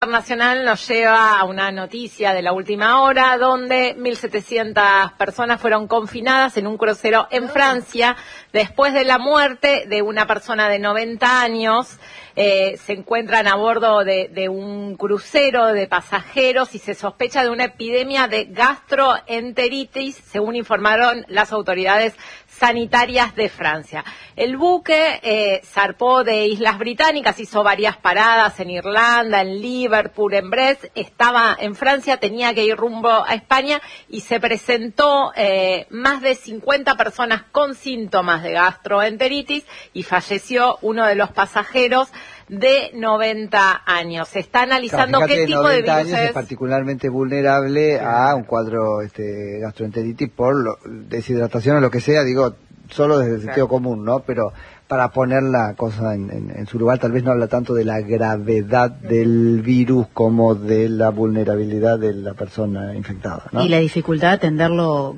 Internacional nos lleva a una noticia de la última hora donde 1.700 personas fueron confinadas en un crucero en Francia después de la muerte de una persona de 90 años. Se encuentran a bordo de un crucero de pasajeros y se sospecha de una epidemia de gastroenteritis, según informaron las autoridades sanitarias de Francia. El buque zarpó de Islas Británicas, hizo varias paradas en Irlanda, en Liverpool, en Brest, estaba en Francia, tenía que ir rumbo a España y se presentó más de 50 personas con síntomas de gastroenteritis y falleció uno de los pasajeros de 90 años. Se está analizando qué tipo de virus es particularmente vulnerable a un cuadro gastroenteritis por deshidratación o lo que sea, digo, solo desde el sentido común, ¿no? Pero para poner la cosa en su lugar, tal vez no habla tanto de la gravedad del virus como de la vulnerabilidad de la persona infectada, ¿no? Y la dificultad de atenderlo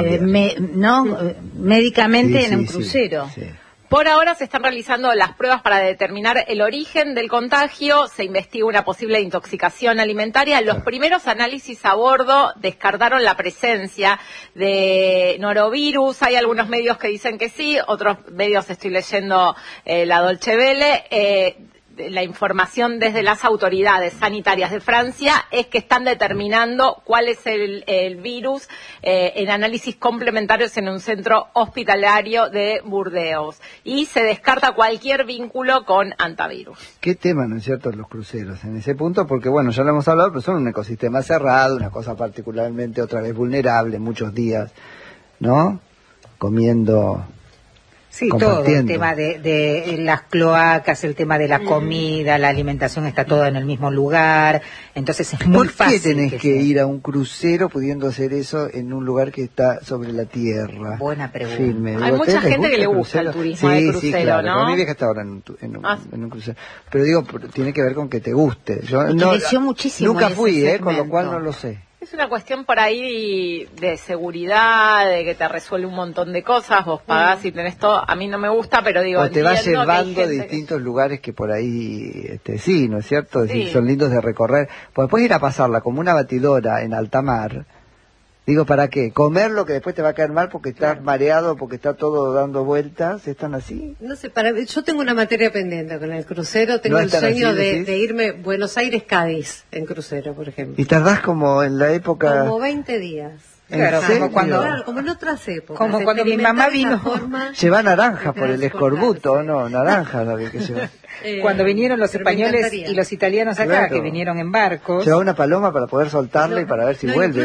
médicamente en un crucero. Sí. Por ahora se están realizando las pruebas para determinar el origen del contagio, se investiga una posible intoxicación alimentaria. Los primeros análisis a bordo descartaron la presencia de norovirus. Hay algunos medios que dicen que sí, otros medios estoy leyendo la Deutsche Welle. La información desde las autoridades sanitarias de Francia es que están determinando cuál es el virus en análisis complementarios en un centro hospitalario de Burdeos y se descarta cualquier vínculo con antivirus. ¿Qué tema, no es cierto, los cruceros en ese punto? Porque bueno, ya lo hemos hablado, pero son un ecosistema cerrado, una cosa particularmente otra vez vulnerable, muchos días, ¿no? Comiendo... Sí, todo, el tema de las cloacas, el tema de la comida, la alimentación, está todo en el mismo lugar, entonces es muy fácil. ¿Por qué tenés que ir a un crucero pudiendo hacer eso en un lugar que está sobre la tierra? Buena pregunta. Firme. Hay mucha gente que le gusta el turismo de crucero, sí, claro. ¿no? Mi vieja está ahora en un crucero. Pero digo, tiene que ver con que te guste. Yo creció muchísimo. Nunca fui, con lo cual no lo sé. Es una cuestión por ahí de seguridad, de que te resuelve un montón de cosas, vos pagás y tenés todo, a mí no me gusta, pero digo... O te vas llevando a distintos lugares que por ahí, sí, ¿no es cierto? Sí. Son lindos de recorrer. Pues puedes ir a pasarla como una batidora en alta mar. Digo, ¿para qué? ¿Comer lo que después te va a caer mal porque estás mareado, porque está todo dando vueltas? ¿Están así? No sé, yo tengo una materia pendiente con el crucero. Tengo el sueño de irme Buenos Aires-Cádiz en crucero, por ejemplo. ¿Y tardás como en la época...? Como 20 días. Claro, como en otras épocas. Como cuando mi mamá vino. Lleva naranjas por el escorbuto, ¿no? Naranjas había que llevar. Cuando vinieron los españoles y los italianos acá, que vinieron en barcos. Lleva una paloma para poder soltarla y para ver si vuelve.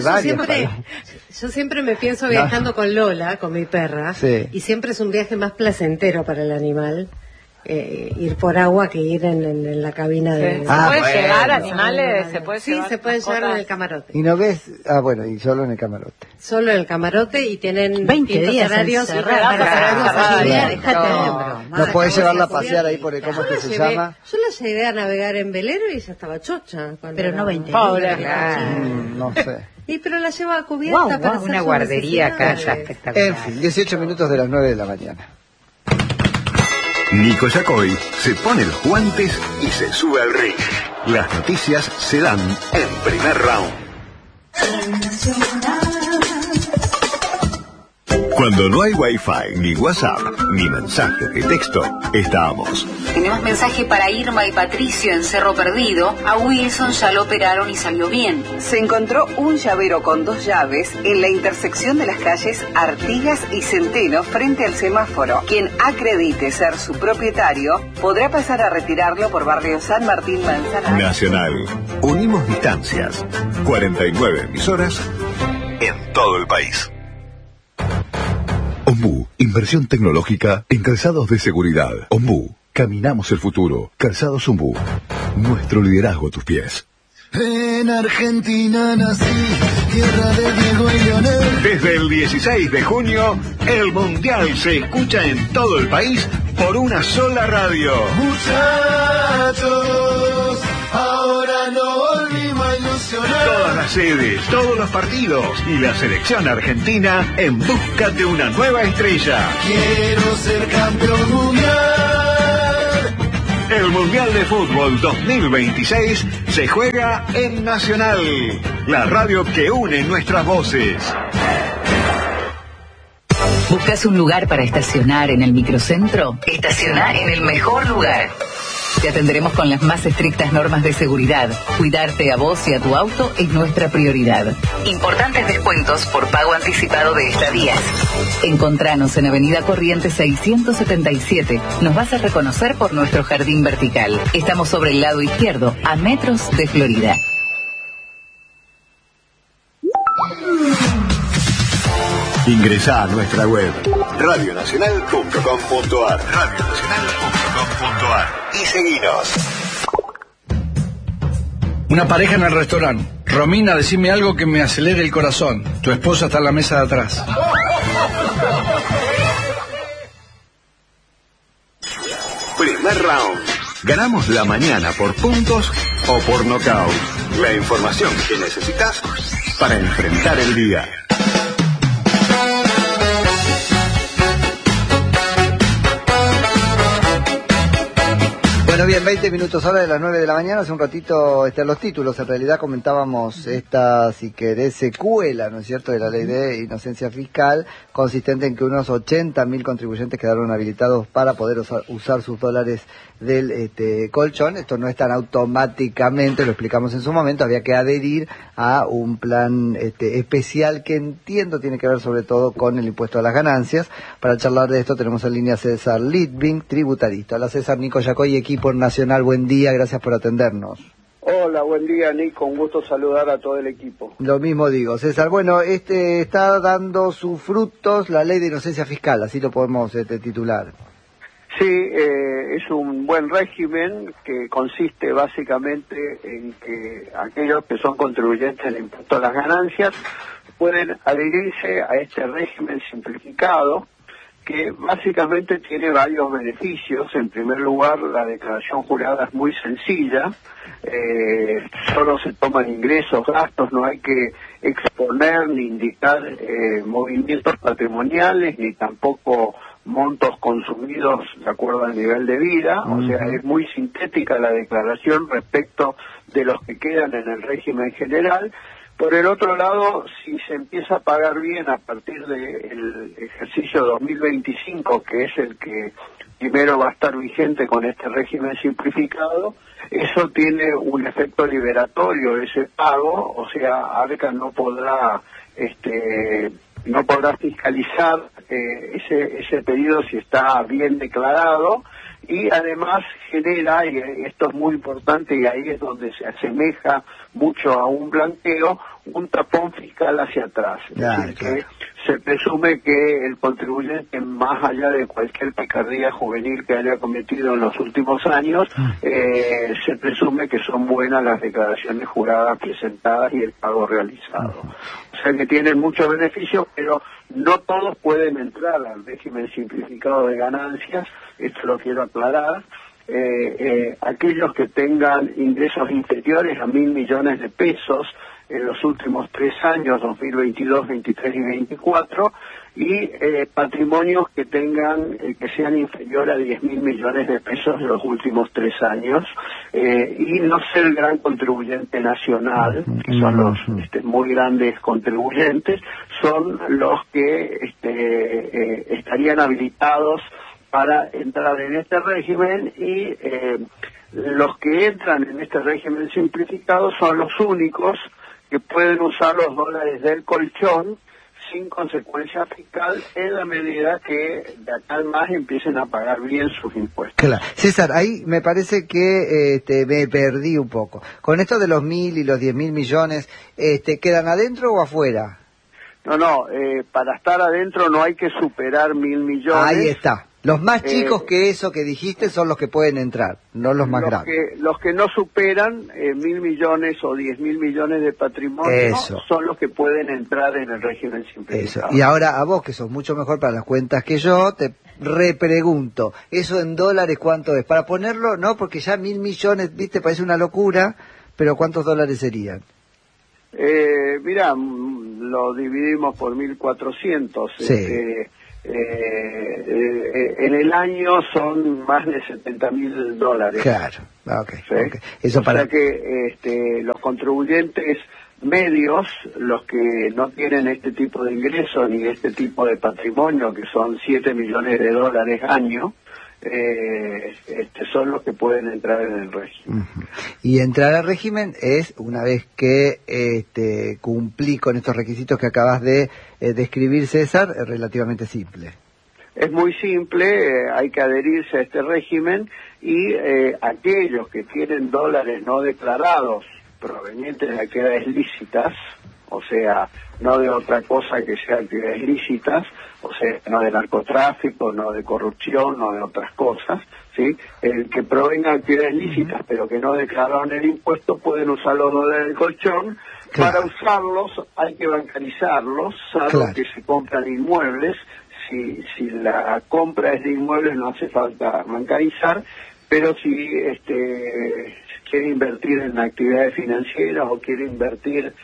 Yo siempre me pienso viajando con Lola, con mi perra, y siempre es un viaje más placentero para el animal. Ir por agua que ir en la cabina de... ¿Se puede llevar animales? Sí, se pueden llevar en el camarote. ¿Y no ves? Y solo en el camarote. Solo en el camarote y tienen 20 días horarios no podés llevarla a pasear ahí por el... ¿Cómo es que se llama? Yo la llevé a navegar en velero y ella estaba chocha. Pero no 20 días. No sé. Pero la llevaba cubierta para hacer una guardería acá ya espectacular. En fin, 18 minutos de las 9 de la mañana. Nico Yacoy se pone los guantes y se sube al ring. Las noticias se dan en primer round. Cuando no hay Wi-Fi, ni WhatsApp, ni mensajes de texto, estábamos. Tenemos mensaje para Irma y Patricio en Cerro Perdido. A Wilson ya lo operaron y salió bien. Se encontró un llavero con 2 llaves en la intersección de las calles Artigas y Centeno frente al semáforo. Quien acredite ser su propietario podrá pasar a retirarlo por barrio San Martín Manzanares. Nacional. Unimos distancias. 49 emisoras en todo el país. Ombú, inversión tecnológica en calzados de seguridad. Ombú, caminamos el futuro. Calzados Ombú, nuestro liderazgo a tus pies. En Argentina nací, tierra de Diego y Leonel. Desde el 16 de junio, el Mundial se escucha en todo el país por una sola radio. Muchachos, ahora no volvimos a ilusionar. Todas las sedes, todos los partidos y la selección argentina en busca de una nueva estrella. Quiero ser campeón mundial. El Mundial de Fútbol 2026 Se juega en Nacional, la radio que une nuestras voces. ¿Buscas un lugar para estacionar en el microcentro? Estaciona en el mejor lugar. Te atenderemos con las más estrictas normas de seguridad. Cuidarte a vos y a tu auto es nuestra prioridad. Importantes descuentos por pago anticipado de estadías. Encontranos en Avenida Corrientes 677. Nos vas a reconocer por nuestro jardín vertical. Estamos sobre el lado izquierdo, a metros de Florida. Ingresá a nuestra web radionacional.com.ar radionacional.com.ar y seguinos. Una pareja en el restaurante. Romina, decime algo que me acelere el corazón. Tu esposa está en la mesa de atrás. Primer round. Ganamos la mañana por puntos o por nocaut. La información que necesitas para enfrentar el día. Bueno, bien, 20 minutos ahora de las 9 de la mañana, hace un ratito los títulos, en realidad comentábamos esta, si querés, secuela, ¿no es cierto?, de la ley de inocencia fiscal, consistente en que unos 80.000 contribuyentes quedaron habilitados para poder usar sus dólares del colchón. Esto no es tan automáticamente, lo explicamos en su momento, había que adherir a un plan especial que entiendo tiene que ver sobre todo con el impuesto a las ganancias. Para charlar de esto tenemos en línea a César Litving, tributarista. Hola César, Nico Yacoy, equipo Nacional, buen día, gracias por atendernos. Hola, buen día, Nico, un gusto saludar a todo el equipo. Lo mismo digo, César. Bueno, está dando sus frutos la ley de inocencia fiscal, así lo podemos titular. Sí, es un buen régimen que consiste básicamente en que aquellos que son contribuyentes del impuesto a las ganancias pueden adherirse a este régimen simplificado, que básicamente tiene varios beneficios. En primer lugar, la declaración jurada es muy sencilla, solo se toman ingresos, gastos, no hay que exponer ni indicar movimientos patrimoniales, ni tampoco montos consumidos de acuerdo al nivel de vida. O sea, es muy sintética la declaración respecto de los que quedan en el régimen general. Por el otro lado, si se empieza a pagar bien a partir del ejercicio 2025, que es el que primero va a estar vigente con este régimen simplificado, eso tiene un efecto liberatorio, ese pago. O sea, ARCA no podrá fiscalizar ese pedido si está bien declarado, y además genera, y esto es muy importante y ahí es donde se asemeja mucho a un blanqueo, un tapón fiscal hacia atrás. Claro, es decir, que se presume que el contribuyente, más allá de cualquier picardía juvenil que haya cometido en los últimos años, se presume que son buenas las declaraciones juradas presentadas y el pago realizado. O sea que tienen muchos beneficios, pero no todos pueden entrar al régimen simplificado de ganancias, esto lo quiero aclarar. Aquellos que tengan ingresos inferiores a 1.000 millones de pesos en los últimos 3 años, 2022, 23 y 24, y patrimonios que tengan que sean inferior a 10.000 millones de pesos en los últimos 3 años, y no ser gran contribuyente nacional, que son los muy grandes contribuyentes, son los que estarían habilitados para entrar en este régimen, y los que entran en este régimen simplificado son los únicos que pueden usar los dólares del colchón sin consecuencia fiscal, en la medida que de acá en más empiecen a pagar bien sus impuestos. Claro. César, ahí me parece que me perdí un poco. Con esto de los 1.000 y los 10.000 millones, ¿quedan adentro o afuera? No, para estar adentro no hay que superar 1.000 millones. Ahí está. Los más chicos que eso que dijiste son los que pueden entrar, no los más grandes. Los que no superan 1.000 millones o 10.000 millones de patrimonio son los que pueden entrar en el régimen simplificado. Eso. Y ahora a vos, que sos mucho mejor para las cuentas que yo, te repregunto, ¿eso en dólares cuánto es? Para ponerlo, no, porque ya 1.000 millones, viste, parece una locura, pero ¿cuántos dólares serían? Mirá, lo dividimos por 1.400. Sí. en el año son más de $70.000. Claro, okay, ¿sí? Okay. Eso o para sea que los contribuyentes medios, los que no tienen este tipo de ingresos ni este tipo de patrimonio, que son $7 millones año, son los que pueden entrar en el régimen. Y entrar al régimen es, una vez que cumplí con estos requisitos que acabas de describir, César, es relativamente simple. Es muy simple, hay que adherirse a este régimen y aquellos que tienen dólares no declarados provenientes de actividades lícitas, o sea, no de otra cosa que sea actividades lícitas, o sea, no de narcotráfico, no de corrupción, no de otras cosas, ¿sí? El que provenga de actividades lícitas, pero que no declararon el impuesto, pueden usar los dólares del colchón. Claro. Para usarlos hay que bancarizarlos, salvo que se compran inmuebles. Si la compra es de inmuebles no hace falta bancarizar, pero si quiere invertir en actividades financieras o quiere invertir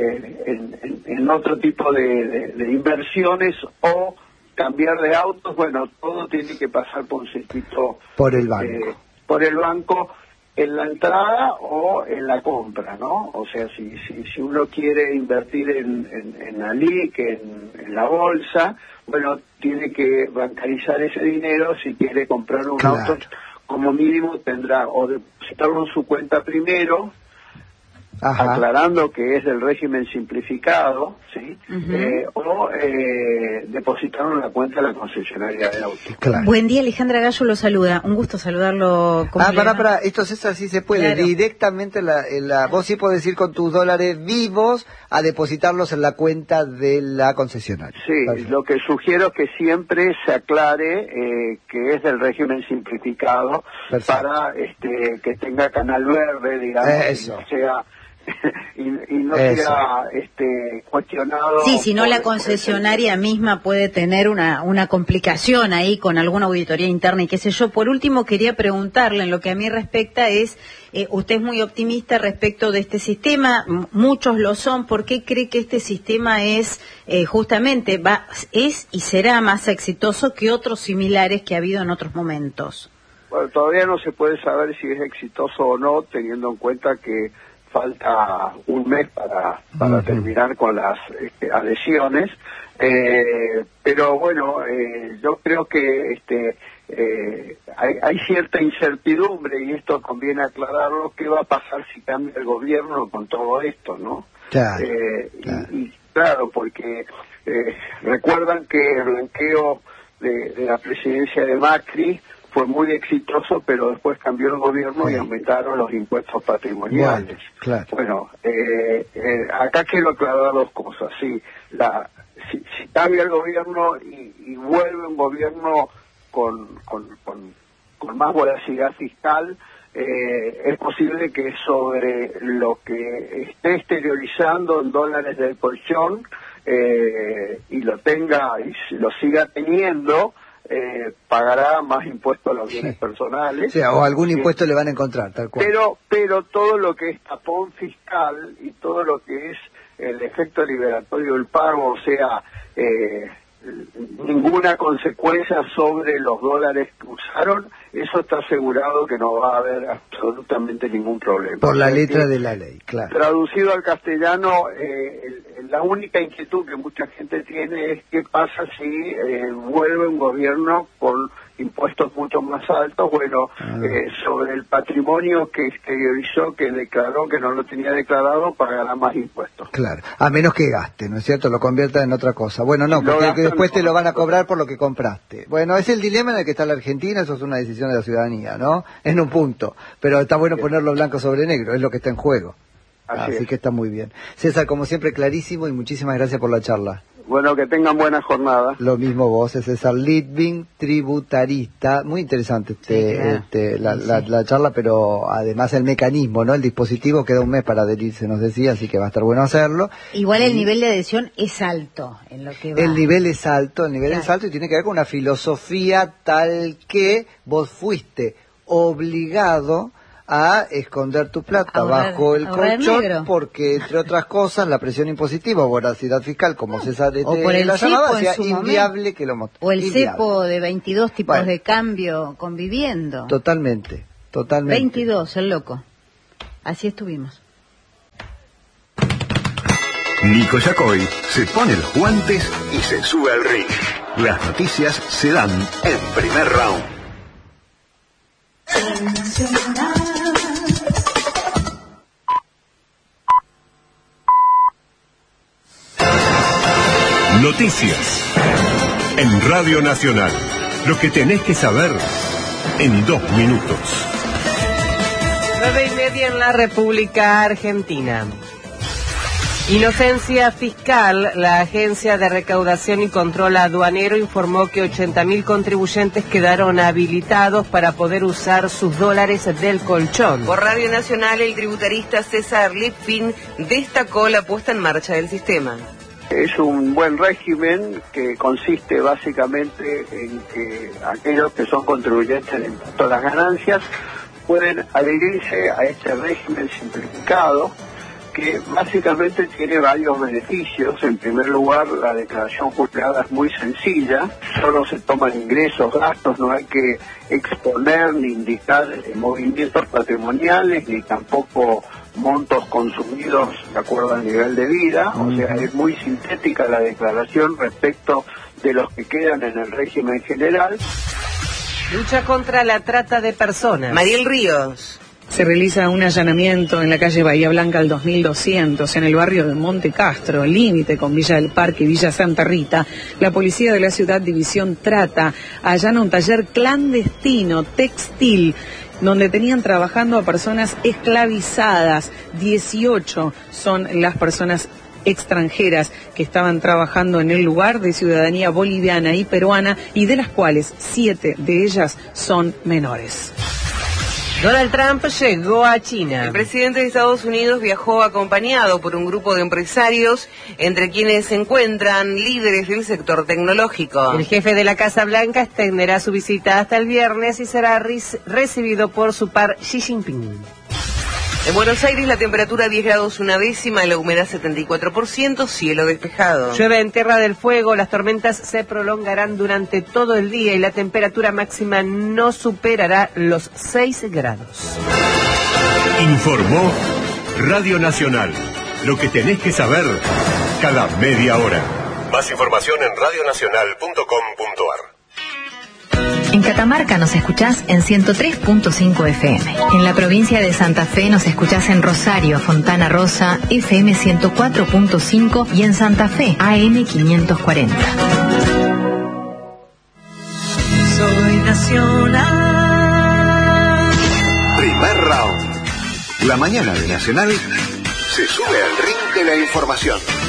en otro tipo de inversiones o cambiar de autos, bueno, todo tiene que pasar por un circuito por el banco. Por el banco en la entrada o en la compra, ¿no? O sea, si uno quiere invertir en la LIC, en la bolsa, bueno, tiene que bancarizar ese dinero. Si quiere comprar un auto, como mínimo tendrá o depositarlo en su cuenta primero, aclarando que es del régimen simplificado, ¿sí? O depositarlo en la cuenta de la concesionaria de autos. Claro. Buen día, Alejandra Gallo lo saluda. Un gusto saludarlo. Para, esto César sí se puede. Claro. Directamente vos sí podés ir con tus dólares vivos a depositarlos en la cuenta de la concesionaria. Sí, perfecto. Lo que sugiero es que siempre se aclare que es del régimen simplificado. Perfecto. Para que tenga canal verde, digamos, eso. O sea, y no sea cuestionado. Sí, si no la concesionaria misma puede tener una complicación ahí con alguna auditoría interna y qué sé yo. Por último, quería preguntarle, en lo que a mí respecta es, usted es muy optimista respecto de este sistema, muchos lo son. ¿Por qué cree que este sistema es y será más exitoso que otros similares que ha habido en otros momentos? Bueno, todavía no se puede saber si es exitoso o no, teniendo en cuenta que falta un mes para terminar con las adhesiones, pero bueno, yo creo que hay cierta incertidumbre, y esto conviene aclararlo. ¿Qué va a pasar si cambia el gobierno con todo esto, no? Claro, y claro, porque recuerdan que el blanqueo de la presidencia de Macri fue muy exitoso, pero después cambió el gobierno y aumentaron los impuestos patrimoniales. Bueno, acá quiero aclarar dos cosas. Si cambia el gobierno y vuelve un gobierno con más voracidad fiscal, es posible que sobre lo que esté exteriorizando en dólares del colchón y lo tenga y lo siga teniendo, pagará más impuestos a los bienes personales. O sea, o algún impuesto le van a encontrar, tal cual. Pero todo lo que es tapón fiscal y todo lo que es el efecto liberatorio del pago, o sea, ninguna consecuencia sobre los dólares que usaron, eso está asegurado que no va a haber absolutamente ningún problema. Por la letra de la ley, claro. Traducido al castellano, la única inquietud que mucha gente tiene es qué pasa si vuelve un gobierno con impuestos mucho más altos. Bueno, sobre el patrimonio que exteriorizó, que declaró que no lo tenía declarado, pagará más impuestos. Claro, a menos que gaste, ¿no es cierto? Lo convierta en otra cosa. Bueno, no, porque después te lo van a cobrar por lo que compraste. Bueno, es el dilema en el que está la Argentina. Eso es una decisión de la ciudadanía, ¿no? En un punto. Pero está bueno ponerlo blanco sobre negro, es lo que está en juego. Así que está muy bien. César, como siempre, clarísimo, y muchísimas gracias por la charla. Bueno, que tengan buena jornada. Lo mismo vos, es César Litvin, tributarista. Muy interesante la charla, pero además el mecanismo, ¿no? El dispositivo queda un mes para adherirse, nos decía, así que va a estar bueno hacerlo. Igual el nivel de adhesión es alto en lo que va. El nivel es alto, es alto, y tiene que ver con una filosofía tal que vos fuiste obligado a esconder tu plata bajo el colchón, porque entre otras cosas la presión impositiva o voracidad fiscal, como César la llamaba, hacía inviable que lo monte. O el cepo de 22 tipos de cambio conviviendo. Totalmente. 22, el loco. Así estuvimos. Nico Yacoy se pone los guantes y se sube al ring. Las noticias se dan en primer round. Noticias en Radio Nacional. Lo que tenés que saber en 2 minutos. 9:30 en la República Argentina. Inocencia Fiscal, la Agencia de Recaudación y Control Aduanero, informó que 80.000 contribuyentes quedaron habilitados para poder usar sus dólares del colchón. Por Radio Nacional, el tributarista César Lipfin destacó la puesta en marcha del sistema. Es un buen régimen que consiste básicamente en que aquellos que son contribuyentes en todas las ganancias pueden adherirse a este régimen simplificado, que básicamente tiene varios beneficios. En primer lugar, la declaración juzgada es muy sencilla, solo se toman ingresos, gastos, no hay que exponer ni indicar movimientos patrimoniales, ni tampoco montos consumidos de acuerdo al nivel de vida. O sea, es muy sintética la declaración respecto de los que quedan en el régimen general. Lucha contra la trata de personas. Mariel Ríos. Se realiza un allanamiento en la calle Bahía Blanca al 2200, en el barrio de Monte Castro, límite con Villa del Parque y Villa Santa Rita. La policía de la ciudad, División Trata, allana un taller clandestino textil, donde tenían trabajando a personas esclavizadas. 18 son las personas extranjeras que estaban trabajando en el lugar, de ciudadanía boliviana y peruana, y de las cuales 7 de ellas son menores. Donald Trump llegó a China. El presidente de Estados Unidos viajó acompañado por un grupo de empresarios, entre quienes se encuentran líderes del sector tecnológico. El jefe de la Casa Blanca extenderá su visita hasta el viernes y será recibido por su par Xi Jinping. En Buenos Aires la temperatura 10 grados una décima, la humedad 74%, cielo despejado. Llueve en Tierra del Fuego, las tormentas se prolongarán durante todo el día y la temperatura máxima no superará los 6 grados. Informó Radio Nacional. Lo que tenés que saber cada media hora. Más información en radionacional.com.ar. En Catamarca nos escuchás en 103.5 FM. En la provincia de Santa Fe nos escuchás en Rosario, Fontana Rosa, FM 104.5 y en Santa Fe, AM 540. Soy Nacional. Primer round. La mañana de Nacional se sube al ring de la información.